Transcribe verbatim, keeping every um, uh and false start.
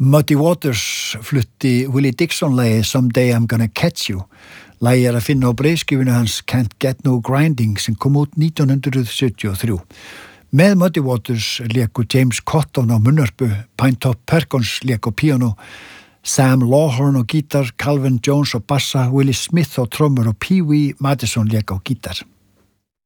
Muddy Waters flutti Willie Dixon-lagið Someday I'm Gonna Catch You. Lagið er að finna á breiðskifinu hans Can't Get No Grinding sem kom út nítján hundrað sjötíu og þrjú. Með Muddy Waters léku James Cotton á munnarpu, Pinetop Perkins lék á píano, Sam Lawhorn á gítar, Calvin Jones á bassa, Willie Smith á trommur og Pee Wee Madison lék á gítar.